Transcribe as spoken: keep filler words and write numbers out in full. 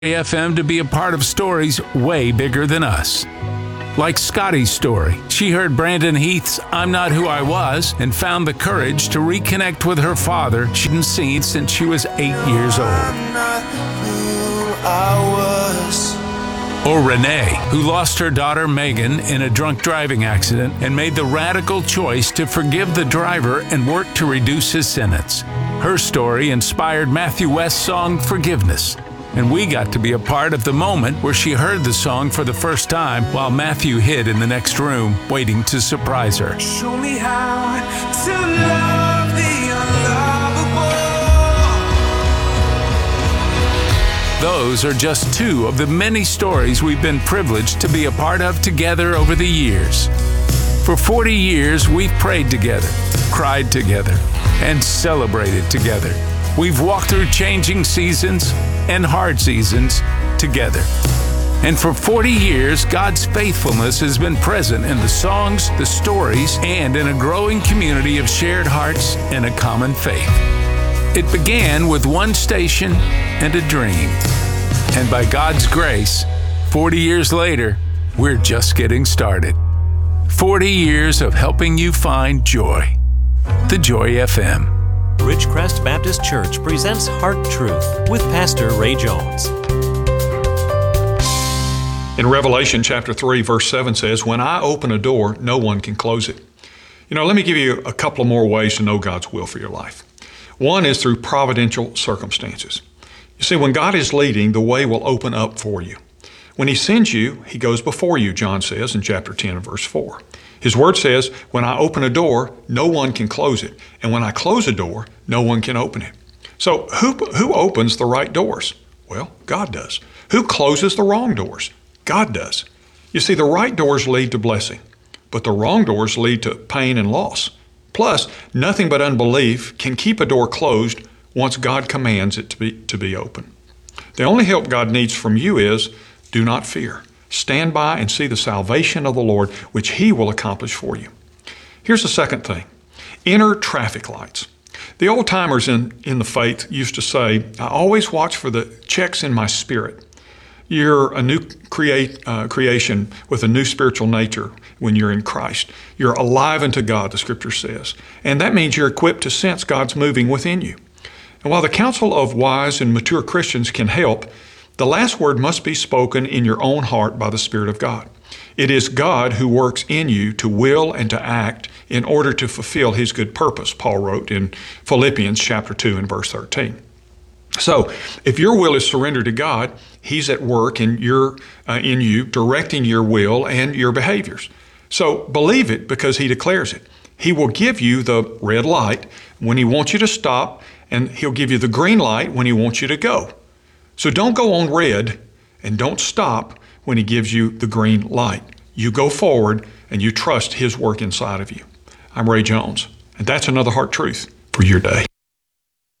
A F M to be a part of stories way bigger than us. Like Scotty's story, she heard Brandon Heath's I'm Not Who I Was and found the courage to reconnect with her father she hadn't seen since she was eight years old. I'm not who I was. Or Renee, who lost her daughter Megan in a drunk driving accident and made the radical choice to forgive the driver and work to reduce his sentence. Her story inspired Matthew West's song Forgiveness. And we got to be a part of the moment where she heard the song for the first time while Matthew hid in the next room, waiting to surprise her. Show me how to love the unlovable. Those are just two of the many stories we've been privileged to be a part of together over the years. For forty years, we've prayed together, cried together, and celebrated together. We've walked through changing seasons and hard seasons together. And for forty years, God's faithfulness has been present in the songs, the stories, and in a growing community of shared hearts and a common faith. It began with one station and a dream. And by God's grace, forty years later, we're just getting started. forty years of helping you find joy. The Joy F M. Ridgecrest Baptist Church presents Heart Truth with Pastor Ray Jones. In Revelation chapter three, verse seven says, "When I open a door, no one can close it." You know, let me give you a couple of more ways to know God's will for your life. One is through providential circumstances. You see, when God is leading, the way will open up for you. When He sends you, He goes before you, John says in chapter ten and verse four. His word says, when I open a door, no one can close it. And when I close a door, no one can open it. So who, who opens the right doors? Well, God does. Who closes the wrong doors? God does. You see, the right doors lead to blessing, but the wrong doors lead to pain and loss. Plus, nothing but unbelief can keep a door closed once God commands it to be, to be open. The only help God needs from you is, do not fear. Stand by and see the salvation of the Lord, which He will accomplish for you. Here's the second thing. Inner traffic lights. The old timers in, in the faith used to say, I always watch for the checks in my spirit. You're a new create, uh, creation with a new spiritual nature when you're in Christ. You're alive unto God, the Scripture says. And that means you're equipped to sense God's moving within you. And while the counsel of wise and mature Christians can help, the last word must be spoken in your own heart by the Spirit of God. It is God who works in you to will and to act in order to fulfill His good purpose, Paul wrote in Philippians chapter two and verse thirteen. So, if your will is surrendered to God, He's at work in your uh, in you, directing your will and your behaviors. So, believe it because He declares it. He will give you the red light when He wants you to stop, and He'll give you the green light when He wants you to go. So don't go on red and don't stop when He gives you the green light. You go forward and you trust His work inside of you. I'm Ray Jones, and that's another Heart Truth for your day.